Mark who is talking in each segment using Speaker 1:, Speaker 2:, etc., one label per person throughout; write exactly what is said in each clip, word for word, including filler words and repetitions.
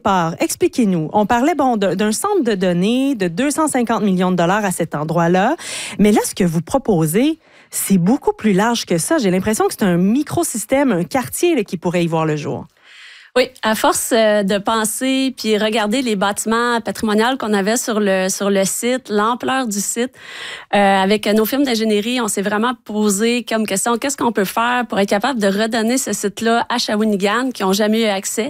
Speaker 1: départ, expliquez-nous. On parlait bon d'un centre de données de deux cent cinquante millions de dollars à cet endroit-là. Mais là, ce que vous proposez, c'est beaucoup plus large que ça. J'ai l'impression que c'est un microsystème, un quartier là, qui pourrait y voir le jour.
Speaker 2: Oui, à force de penser puis regarder les bâtiments patrimoniaux qu'on avait sur le sur le site, l'ampleur du site, euh, avec nos firmes d'ingénierie, on s'est vraiment posé comme question qu'est-ce qu'on peut faire pour être capable de redonner ce site-là à Shawinigan qui n'ont jamais eu accès.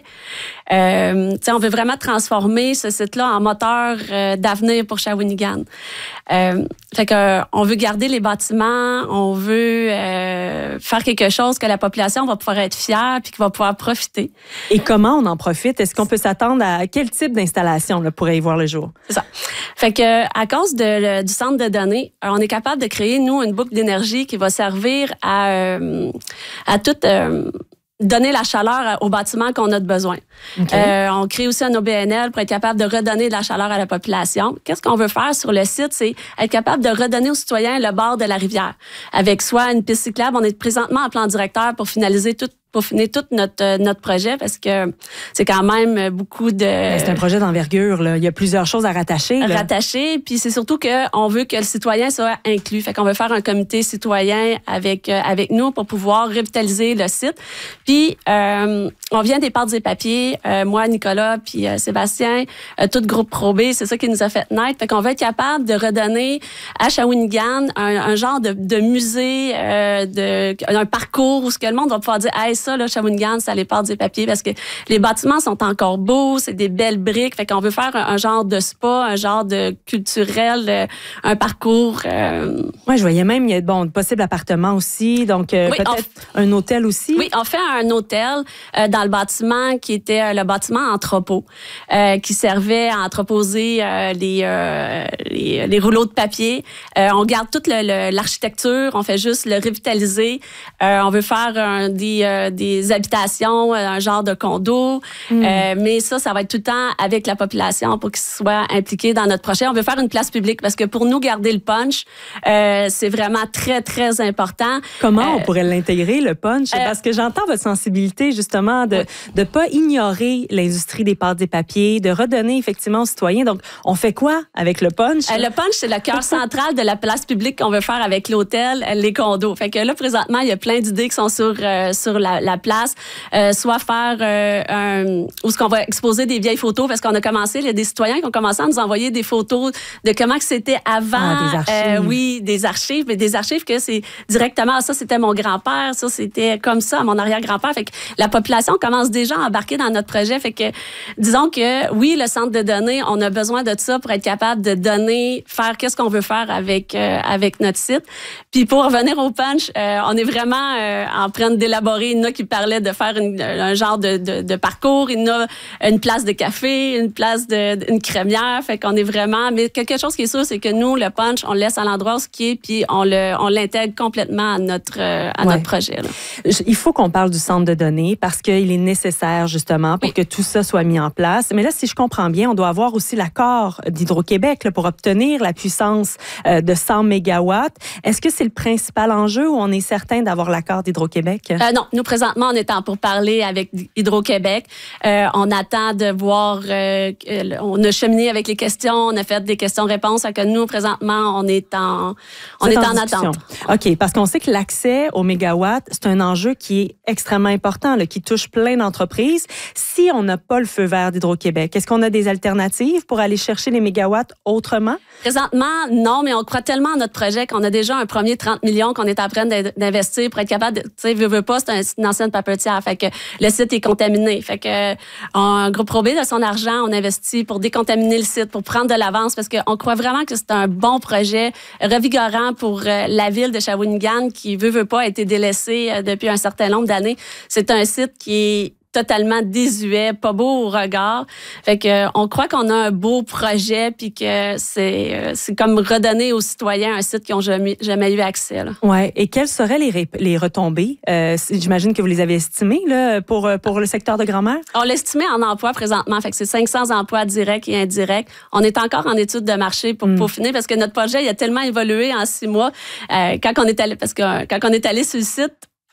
Speaker 2: Euh, tu sais, on veut vraiment transformer ce site-là en moteur euh, d'avenir pour Shawinigan. Euh, fait que euh, on veut garder les bâtiments, on veut euh, faire quelque chose que la population va pouvoir être fière puis qui va pouvoir profiter.
Speaker 1: Et comment on en profite? Est-ce qu'on peut s'attendre à quel type d'installation là, pourrait y voir le jour?
Speaker 2: C'est ça. Fait que à cause de, le, du centre de données, on est capable de créer, nous, une boucle d'énergie qui va servir à, euh, à toute... Euh, donner la chaleur aux bâtiments qu'on a de besoin. Okay. Euh, on crée aussi un O B N L pour être capable de redonner de la chaleur à la population. Qu'est-ce qu'on veut faire sur le site? C'est être capable de redonner aux citoyens le bord de la rivière. Avec soit une piste cyclable, on est présentement en plan directeur pour finaliser tout pour finir tout notre, notre projet parce que c'est quand même beaucoup de...
Speaker 1: C'est un projet d'envergure, là. Il y a plusieurs choses à rattacher. Là.
Speaker 2: Rattacher, puis c'est surtout qu'on veut que le citoyen soit inclus. Fait qu'on veut faire un comité citoyen avec, euh, avec nous pour pouvoir revitaliser le site. Puis, euh, on vient des Pâtes et Papiers, euh, moi, Nicolas, puis euh, Sébastien, euh, tout groupe Pro-B, c'est ça qui nous a fait naître. Fait qu'on veut être capable de redonner à Shawinigan un, un genre de, de musée, euh, de, un parcours où ce que le monde va pouvoir dire « Hey, ça, là, Shawinigan, c'est les Pâtes et Papiers parce que les bâtiments sont encore beaux, c'est des belles briques. Fait qu'on veut faire un, un genre de spa, un genre de culturel, euh, un parcours. Euh...
Speaker 1: Oui, je voyais même, il y a bon, de possibles appartements aussi, donc euh, oui, peut-être on... un hôtel aussi.
Speaker 2: Oui, on fait un hôtel euh, dans le bâtiment qui était euh, le bâtiment entrepôt, euh, qui servait à entreposer euh, les, euh, les, les rouleaux de papier. Euh, on garde toute l'architecture, on fait juste le revitaliser. Euh, on veut faire un, des, euh, des habitations, un genre de condo. Mm. Euh, mais ça, ça va être tout le temps avec la population pour qu'ils soient impliqués dans notre projet. On veut faire une place publique parce que pour nous, garder le punch, euh, c'est vraiment très, très important.
Speaker 1: Comment
Speaker 2: euh,
Speaker 1: on pourrait l'intégrer, le punch? Euh, parce que j'entends votre sensibilité, justement, de ne oui. pas ignorer l'industrie des pâtes et papiers, de redonner effectivement aux citoyens. Donc, on fait quoi avec le punch?
Speaker 2: Euh, le punch, c'est le cœur central de la place publique qu'on veut faire avec l'hôtel, les condos. Fait que là, présentement, il y a plein d'idées qui sont sur, euh, sur la, la place. Euh, soit faire euh, un... où est-ce qu'on va exposer des vieilles photos, parce qu'on a commencé, il y a des citoyens qui ont commencé à nous envoyer des photos de comment que c'était avant.
Speaker 1: Ah, des archives.
Speaker 2: Euh, oui, des archives, mais des archives que c'est directement, ça, c'était mon grand-père, ça, c'était comme ça, mon arrière-grand-père. Fait que la population commence déjà à embarquer dans notre projet. Fait que, disons que, oui, le centre de données, on a besoin de ça pour être capable de donner, faire qu'est-ce qu'on veut faire avec, euh, avec notre site. Puis pour revenir au punch, euh, on est vraiment euh, en train d'élaborer. Il y en a qui parlaient de faire une, un genre de, de, de parcours. Il y en a une place de café, une place de, une crémière. Fait qu'on est vraiment... Mais quelque chose qui est sûr, c'est que nous, le punch, on le laisse à l'endroit où ce qui est, puis on le, on l'intègre complètement à notre, à ouais. notre projet. Là.
Speaker 1: Il faut qu'on parle du centre de données parce qu'il est nécessaire, justement, pour oui. que tout ça soit mis en place. Mais là, si je comprends bien, on doit avoir aussi l'accord d'Hydro-Québec là, pour obtenir la puissance euh, de cent mégawatts. Est-ce que c'est le principal enjeu ou on est certain d'avoir l'accord d'Hydro-Québec?
Speaker 2: Euh, non, nous, présentement, on est en pour parler avec Hydro-Québec. Euh, on attend de voir... Euh, on a cheminé avec les questions, on a fait des questions-réponses. Que nous, présentement, on est en, on est en, en attente.
Speaker 1: OK, parce qu'on sait que l'accès aux mégawatts, c'est un enjeu qui est extrêmement important, là, qui touche plein d'entreprises. Si on n'a pas le feu vert d'Hydro-Québec, est-ce qu'on a des alternatives pour aller chercher les mégawatts autrement?
Speaker 2: Présentement, non, mais on croit tellement à notre projet qu'on a déjà un premier trente millions qu'on est en train d'investir pour être capable de, tu sais, veut, veut pas, c'est un, une ancienne papetière. Fait que le site est contaminé. Fait que un groupe Pro B de son argent, on investit pour décontaminer le site, pour prendre de l'avance parce qu'on croit vraiment que c'est un bon projet revigorant pour la ville de Shawinigan qui veut, veut pas, a été délaissée depuis un certain nombre d'années. C'est un site qui est totalement désuet, pas beau au regard. Fait que on croit qu'on a un beau projet puis que c'est c'est comme redonner aux citoyens un site qu'ils ont jamais jamais eu accès là.
Speaker 1: Ouais, et quelles seraient les les retombées euh, j'imagine que vous les avez estimées là pour pour le secteur de Grand-Mère?
Speaker 2: On l'estimait en emploi présentement, fait que c'est cinq cents emplois directs et indirects. On est encore en étude de marché pour mm. peaufiner parce que notre projet il a tellement évolué en six mois euh, quand on est allé parce que quand on est allé sur le site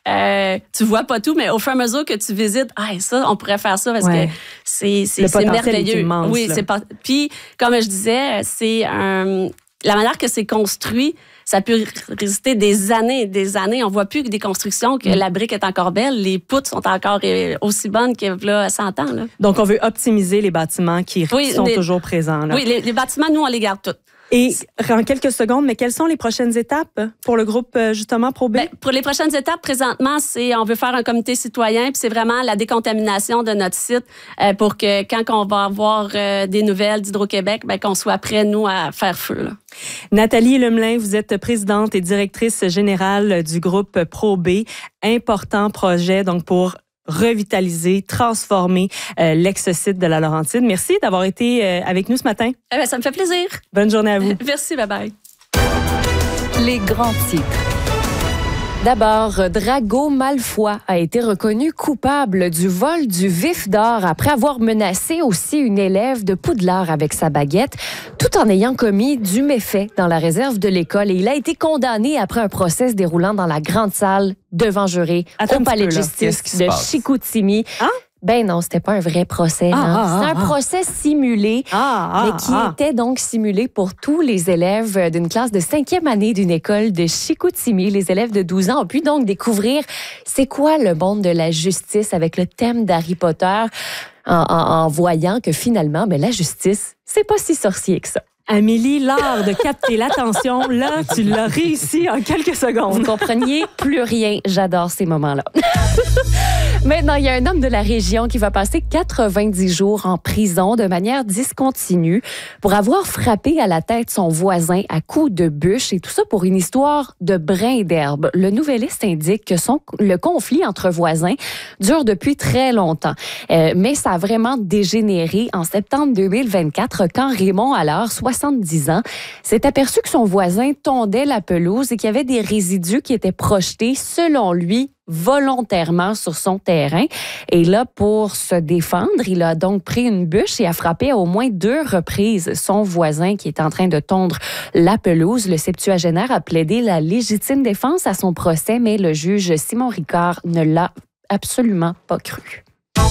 Speaker 2: Euh, tu vois pas tout, mais au fur et à mesure que tu visites, ah, ça, on pourrait faire ça parce
Speaker 1: ouais.
Speaker 2: que c'est, c'est,
Speaker 1: le
Speaker 2: c'est
Speaker 1: Est
Speaker 2: merveilleux.
Speaker 1: immense,
Speaker 2: oui,
Speaker 1: là.
Speaker 2: c'est pas. Puis, comme je disais, c'est un. La manière que c'est construit, ça peut résister des années et des années. On voit plus que des constructions que mm. la brique est encore belle, les poutres sont encore aussi bonnes que là, cent ans. Là.
Speaker 1: Donc, on veut optimiser les bâtiments qui
Speaker 2: oui,
Speaker 1: sont
Speaker 2: les,
Speaker 1: toujours présents. Là.
Speaker 2: Oui, les, les bâtiments, nous, on les garde tous.
Speaker 1: Et en quelques secondes, mais quelles sont les prochaines étapes pour le groupe, justement, Pro B?
Speaker 2: Bien, pour les prochaines étapes, présentement, c'est on veut faire un comité citoyen, puis c'est vraiment la décontamination de notre site euh, pour que quand on va avoir euh, des nouvelles d'Hydro-Québec, bien, qu'on soit prêts, nous, à faire feu. Là.
Speaker 1: Nathalie Lemelin, vous êtes présidente et directrice générale du groupe Pro B. Important projet, donc, pour revitaliser, transformer euh, l'ex-site de la Laurentide. Merci d'avoir été euh, avec nous ce matin.
Speaker 2: Eh bien, ça me fait plaisir.
Speaker 1: Bonne journée à vous.
Speaker 2: Merci, bye-bye.
Speaker 3: Les grands titres. D'abord, Drago Malfoy a été reconnu coupable du vol du vif d'or après avoir menacé aussi une élève de Poudlard avec sa baguette, tout en ayant commis du méfait dans la réserve de l'école. Et il a été condamné après un procès se déroulant dans la grande salle devant jurés
Speaker 1: Attends
Speaker 3: au palais de
Speaker 1: peu,
Speaker 3: justice de Chicoutimi.
Speaker 1: Hein?
Speaker 3: Ben non, c'était pas un vrai procès.
Speaker 1: Ah,
Speaker 3: hein.
Speaker 1: ah,
Speaker 3: C'était
Speaker 1: ah,
Speaker 3: un
Speaker 1: ah.
Speaker 3: procès simulé,
Speaker 1: ah, ah,
Speaker 3: mais qui
Speaker 1: ah.
Speaker 3: était donc simulé pour tous les élèves d'une classe de cinquième année d'une école de Chicoutimi. Les élèves de douze ans ont pu donc découvrir c'est quoi le monde de la justice avec le thème d'Harry Potter en, en, en voyant que finalement, ben, la justice, c'est pas si sorcier que ça.
Speaker 1: Amélie, l'art de capter l'attention, là, tu l'as réussi en quelques secondes.
Speaker 3: Vous compreniez plus rien. J'adore ces moments-là. Maintenant, il y a un homme de la région qui va passer quatre-vingt-dix jours en prison de manière discontinue pour avoir frappé à la tête son voisin à coups de bûche, et tout ça pour une histoire de brin d'herbe. Le Nouvelliste indique que son, le conflit entre voisins dure depuis très longtemps. Euh, mais ça a vraiment dégénéré en septembre deux mille vingt-quatre quand Raymond, alors soixante-dix ans, s'est aperçu que son voisin tondait la pelouse et qu'il y avait des résidus qui étaient projetés, selon lui, volontairement sur son terrain. Et là, pour se défendre, il a donc pris une bûche et a frappé à au moins deux reprises son voisin qui est en train de tondre la pelouse. Le septuagénaire a plaidé la légitime défense à son procès, mais le juge Simon Ricard ne l'a absolument pas cru.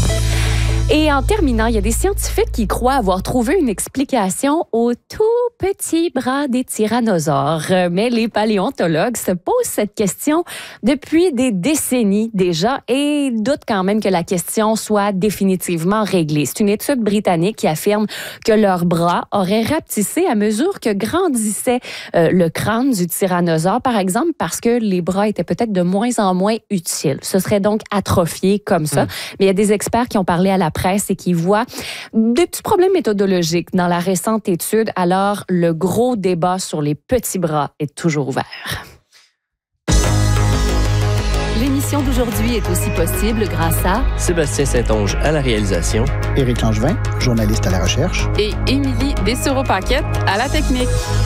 Speaker 3: Et en terminant, il y a des scientifiques qui croient avoir trouvé une explication au tout petit bras des tyrannosaures. Mais les paléontologues se posent cette question depuis des décennies déjà et doutent quand même que la question soit définitivement réglée. C'est une étude britannique qui affirme que leurs bras auraient rapetissé à mesure que grandissait euh, le crâne du tyrannosaure, par exemple, parce que les bras étaient peut-être de moins en moins utiles. Ce serait donc atrophié comme ça. Mmh. Mais il y a des experts qui ont parlé à la presse et qui voient des petits problèmes méthodologiques dans la récente étude. Alors, le gros débat sur les petits bras est toujours ouvert.
Speaker 4: L'émission d'aujourd'hui est aussi possible grâce à
Speaker 5: Sébastien Saint-Onge à la réalisation,
Speaker 6: Éric Langevin, journaliste à la recherche,
Speaker 4: et Émilie Dessureau-Paquette à la technique.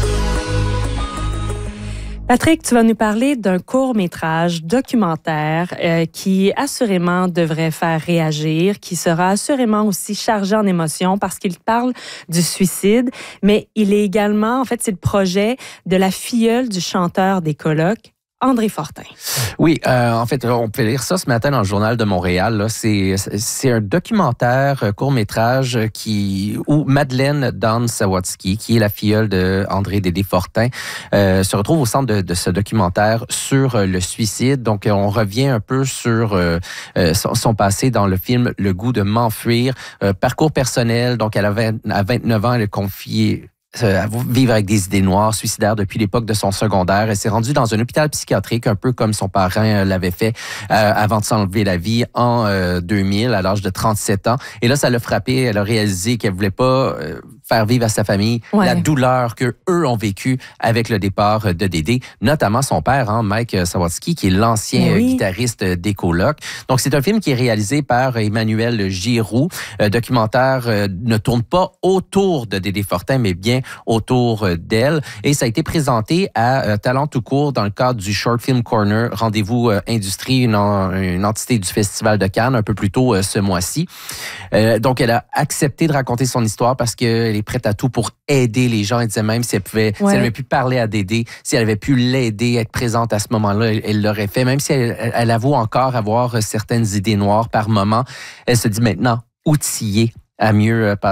Speaker 1: Patrick, tu vas nous parler d'un court-métrage documentaire euh, qui assurément devrait faire réagir, qui sera assurément aussi chargé en émotions parce qu'il parle du suicide, mais il est également, en fait, c'est le projet de la filleule du chanteur des Colocs, André Fortin.
Speaker 7: Oui, euh, en fait, on peut lire ça ce matin dans le Journal de Montréal. Là. C'est, c'est un documentaire court-métrage qui, où Madeleine Dawn-Sawatsky, qui est la filleule d'André Dédé Fortin, euh, se retrouve au centre de, de ce documentaire sur le suicide. Donc, on revient un peu sur euh, son, son passé dans le film Le goût de m'enfuir. Euh, parcours personnel, donc elle a vingt, à vingt-neuf ans, elle est confiée à vivre avec des idées noires, suicidaire depuis l'époque de son secondaire. Elle s'est rendue dans un hôpital psychiatrique, un peu comme son parrain l'avait fait euh, avant de s'enlever la vie en euh, deux mille, à l'âge de trente-sept ans. Et là, ça l'a frappé. Elle a réalisé qu'elle voulait pas euh, faire vivre à sa famille ouais. la douleur que eux ont vécue avec le départ de Dédé, notamment son père, hein, Mike Sawatsky, qui est l'ancien oui. guitariste des Colocs. Donc, c'est un film qui est réalisé par Emmanuel Giroux. Euh, documentaire euh, ne tourne pas autour de Dédé Fortin, mais bien autour d'elle. Et ça a été présenté à euh, Talent tout court dans le cadre du Short Film Corner, rendez-vous euh, industrie, une, une entité du Festival de Cannes, un peu plus tôt euh, ce mois-ci. Euh, donc, elle a accepté de raconter son histoire parce qu'elle est prête à tout pour aider les gens. Elle disait même si elle pouvait, ouais. si elle avait pu parler à Dédé, si elle avait pu l'aider, être présente à ce moment-là, elle, elle l'aurait fait. Même si elle, elle avoue encore avoir certaines idées noires par moment, elle se dit maintenant outillée à mieux passer